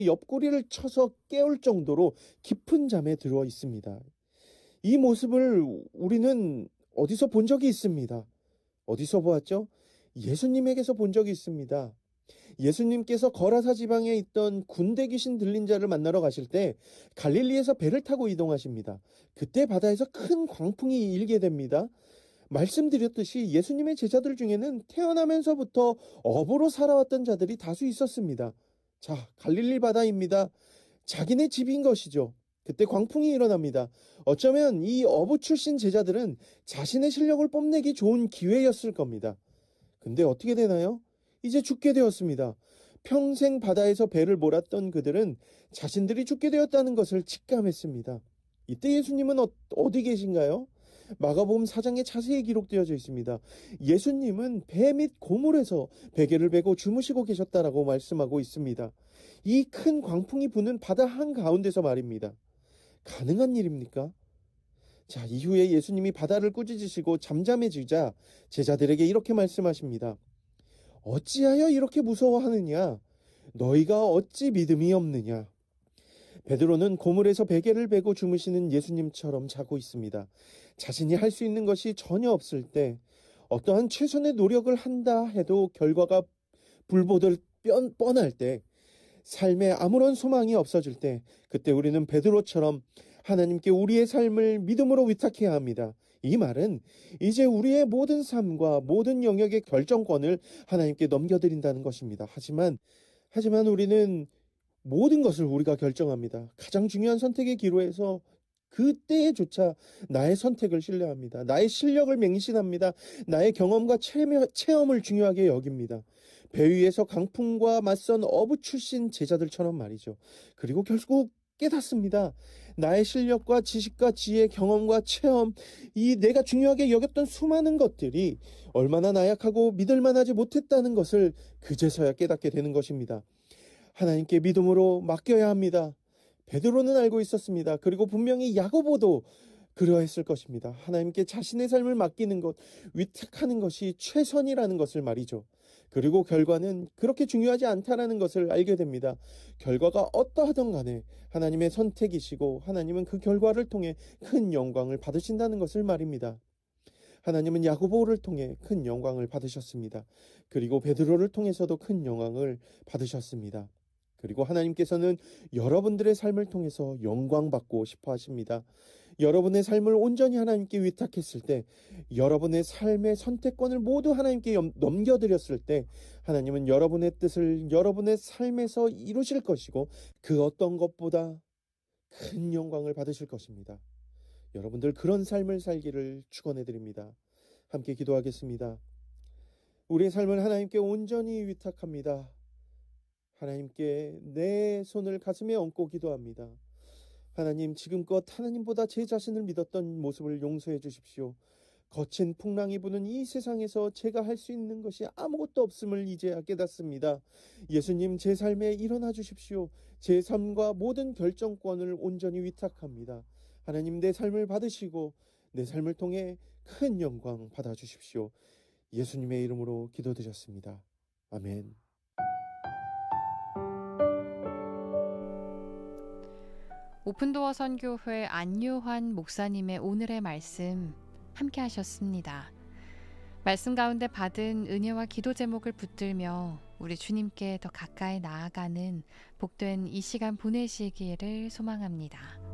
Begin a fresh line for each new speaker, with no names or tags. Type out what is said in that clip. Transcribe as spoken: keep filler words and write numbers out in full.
옆구리를 쳐서 깨울 정도로 깊은 잠에 들어 있습니다. 이 모습을 우리는 어디서 본 적이 있습니다. 어디서 보았죠? 예수님에게서 본 적이 있습니다. 예수님께서 거라사 지방에 있던 군대 귀신 들린 자를 만나러 가실 때 갈릴리에서 배를 타고 이동하십니다. 그때 바다에서 큰 광풍이 일게 됩니다. 말씀드렸듯이 예수님의 제자들 중에는 태어나면서부터 어부로 살아왔던 자들이 다수 있었습니다. 자, 갈릴리 바다입니다. 자기네 집인 것이죠. 그때 광풍이 일어납니다. 어쩌면 이 어부 출신 제자들은 자신의 실력을 뽐내기 좋은 기회였을 겁니다. 근데 어떻게 되나요? 이제 죽게 되었습니다. 평생 바다에서 배를 몰았던 그들은 자신들이 죽게 되었다는 것을 직감했습니다. 이때 예수님은 어, 어디 계신가요? 마가복음 사 장에 자세히 기록되어져 있습니다. 예수님은 배 및 고물에서 베개를 베고 주무시고 계셨다라고 말씀하고 있습니다. 이 큰 광풍이 부는 바다 한가운데서 말입니다. 가능한 일입니까? 자, 이후에 예수님이 바다를 꾸짖으시고 잠잠해지자 제자들에게 이렇게 말씀하십니다. 어찌하여 이렇게 무서워하느냐? 너희가 어찌 믿음이 없느냐? 베드로는 고물에서 베개를 베고 주무시는 예수님처럼 자고 있습니다. 자신이 할 수 있는 것이 전혀 없을 때, 어떠한 최선의 노력을 한다 해도 결과가 불보듯 뻔할 때, 삶에 아무런 소망이 없어질 때, 그때 우리는 베드로처럼 하나님께 우리의 삶을 믿음으로 위탁해야 합니다. 이 말은 이제 우리의 모든 삶과 모든 영역의 결정권을 하나님께 넘겨드린다는 것입니다. 하지만, 하지만 우리는 모든 것을 우리가 결정합니다. 가장 중요한 선택의 기로에서 그때에조차 나의 선택을 신뢰합니다. 나의 실력을 맹신합니다. 나의 경험과 체험을 중요하게 여깁니다. 배 위에서 강풍과 맞선 어부 출신 제자들처럼 말이죠. 그리고 결국 깨닫습니다. 나의 실력과 지식과 지혜, 경험과 체험, 이 내가 중요하게 여겼던 수많은 것들이 얼마나 나약하고 믿을만하지 못했다는 것을 그제서야 깨닫게 되는 것입니다. 하나님께 믿음으로 맡겨야 합니다. 베드로는 알고 있었습니다. 그리고 분명히 야고보도 그러했을 것입니다. 하나님께 자신의 삶을 맡기는 것, 위탁하는 것이 최선이라는 것을 말이죠. 그리고 결과는 그렇게 중요하지 않다라는 것을 알게 됩니다. 결과가 어떠하든 간에 하나님의 선택이시고 하나님은 그 결과를 통해 큰 영광을 받으신다는 것을 말입니다. 하나님은 야고보를 통해 큰 영광을 받으셨습니다. 그리고 베드로를 통해서도 큰 영광을 받으셨습니다. 그리고 하나님께서는 여러분들의 삶을 통해서 영광받고 싶어 하십니다. 여러분의 삶을 온전히 하나님께 위탁했을 때, 여러분의 삶의 선택권을 모두 하나님께 넘겨드렸을 때, 하나님은 여러분의 뜻을 여러분의 삶에서 이루실 것이고, 그 어떤 것보다 큰 영광을 받으실 것입니다. 여러분들 그런 삶을 살기를 축원해드립니다. 함께 기도하겠습니다. 우리의 삶을 하나님께 온전히 위탁합니다. 하나님께 내 손을 가슴에 얹고 기도합니다. 하나님, 지금껏 하나님보다 제 자신을 믿었던 모습을 용서해 주십시오. 거친 풍랑이 부는 이 세상에서 제가 할 수 있는 것이 아무것도 없음을 이제야 깨닫습니다. 예수님, 제 삶에 일어나 주십시오. 제 삶과 모든 결정권을 온전히 위탁합니다. 하나님, 내 삶을 받으시고 내 삶을 통해 큰 영광 받아주십시오. 예수님의 이름으로 기도드렸습니다. 아멘.
오픈도어 선교회 안유환 목사님의 오늘의 말씀 함께 하셨습니다. 말씀 가운데 받은 은혜와 기도 제목을 붙들며 우리 주님께 더 가까이 나아가는 복된 이 시간 보내시기를 소망합니다.